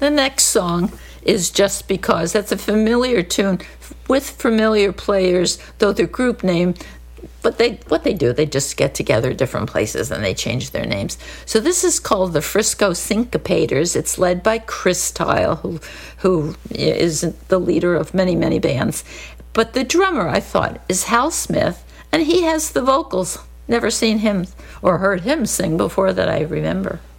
The next song is Just Because. That's a familiar tune with familiar players, though the group name, but what they do, they just get together different places and they change their names. So this is called the Frisco Syncopators. It's led by Chris Tile, who is the leader of many, many bands. But the drummer, I thought, is Hal Smith, and he has the vocals. Never seen him or heard him sing before that I remember.